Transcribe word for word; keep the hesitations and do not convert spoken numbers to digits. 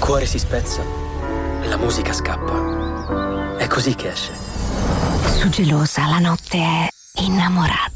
cuore si spezza e la musica scappa. È così che esce. Su Gelosa la notte è innamorata.